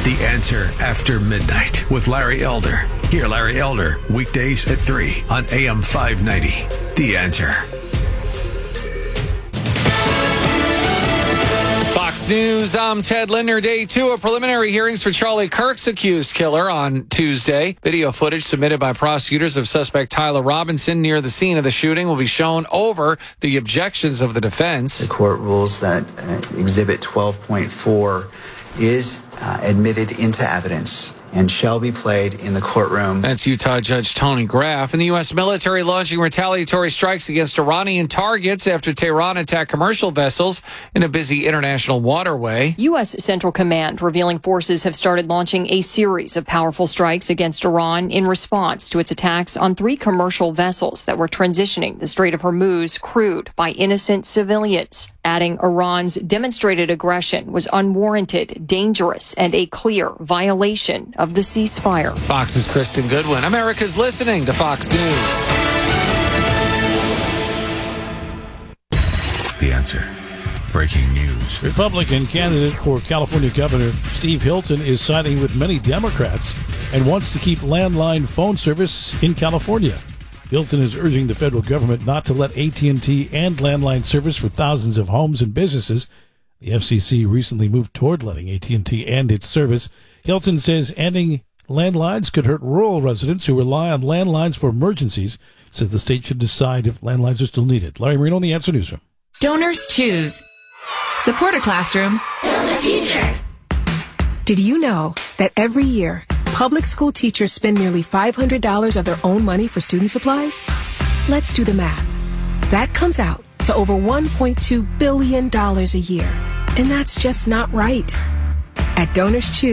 The Answer After Midnight with Larry Elder. Hear Larry Elder weekdays at 3 on AM 590. The Answer. Fox News, I'm Ted Linder. Day 2 of preliminary hearings for Charlie Kirk's accused killer on Tuesday. Video footage submitted by prosecutors of suspect Tyler Robinson near the scene of the shooting will be shown over the objections of the defense. The court rules that Exhibit 12.4 is admitted into evidence and shall be played in the courtroom. That's Utah Judge Tony Graff. And the U.S. military launching retaliatory strikes against Iranian targets after Tehran attacked commercial vessels in a busy international waterway. U.S. Central Command revealing forces have started launching a series of powerful strikes against Iran in response to its attacks on 3 commercial vessels that were transitioning the Strait of Hormuz crewed by innocent civilians, adding Iran's demonstrated aggression was unwarranted, dangerous, and a clear violation of the ceasefire. Fox's Kristen Goodwin. America's listening to Fox News. The Answer. Breaking news. Republican candidate for California Governor Steve Hilton is siding with many Democrats and wants to keep landline phone service in California. Hilton is urging the federal government not to let AT&T end landline service for thousands of homes and businesses. The FCC recently moved toward letting AT&T end its service. Hilton says ending landlines could hurt rural residents who rely on landlines for emergencies. Says the state should decide if landlines are still needed. Larry Marino in the Answer Newsroom. Donors choose. Support a classroom. Build a future. Did you know that every year, public school teachers spend nearly $500 of their own money for student supplies? Let's do the math. That comes out to over $1.2 billion a year. And that's just not right. At Donors Choose,